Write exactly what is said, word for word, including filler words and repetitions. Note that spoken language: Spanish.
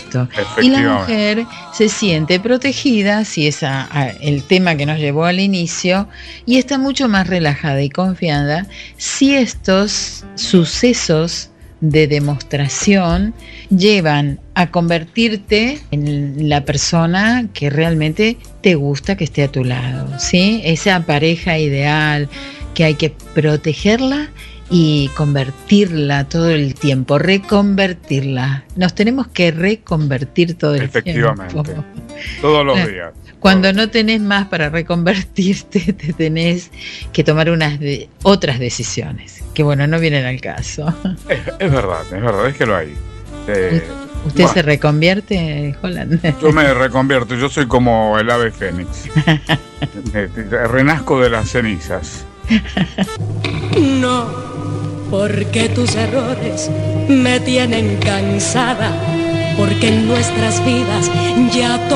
gusto. Y la mujer se siente protegida, si es a, a el tema que nos llevó al inicio, y está mucho más relajada y confiada si estos sucesos de demostración llevan a convertirte en la persona que realmente te gusta que esté a tu lado, ¿sí? Esa pareja ideal que hay que protegerla y convertirla todo el tiempo, reconvertirla. Nos tenemos que reconvertir todo el Efectivamente, tiempo. Efectivamente, todos los días. Cuando no tenés más para reconvertirte, te tenés que tomar unas de, otras decisiones, que bueno, no vienen al caso. Es, es verdad, es verdad, es que lo hay. Eh, ¿Usted bueno, se reconvierte, Holland? Yo me reconvierto, yo soy como el ave fénix. Renazco de las cenizas. No, porque tus errores me tienen cansada, porque en nuestras vidas ya